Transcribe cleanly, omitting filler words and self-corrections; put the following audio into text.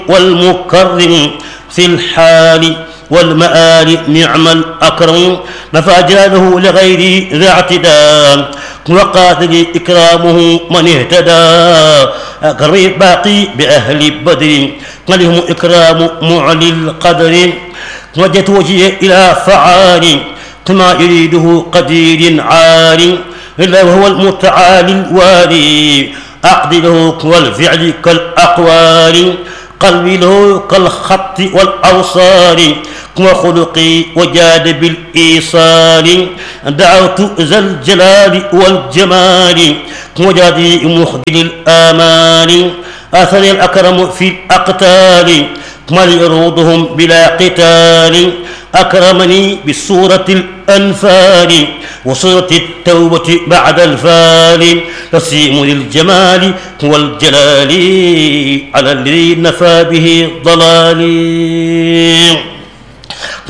والمكرم في الحال والمآل نعم الأكرم نفى جلاله لغير ذا اعتداء وقاتل إكرامه من اهتدى أكرم الباقي بأهل بدر ولهم إكرام معلي القدر وجهت وجهه إلى فعال كما يريده قدير عال إلا وهو المتعالي الوالي أقدره والفعل كالأقوال قلبي له كالخط والأوصال وخلقي وجاد بالإيصال دعوت ذا الجلال والجمال وجادي مخدل الآمال أثني الأكرم في الأقتال من يروضهم بلا قتال أكرمني بسورة الأنفال وسورة التوبة بعد الفال تسيم للجمال والجلال على الذي نفى به ضلالي.